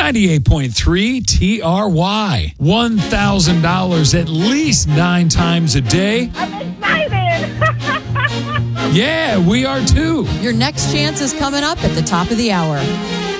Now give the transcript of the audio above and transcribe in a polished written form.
98.3 TRY. $1,000 at least 9 times a day. I'm excited. Yeah, we are too. Your next chance is coming up at the top of the hour.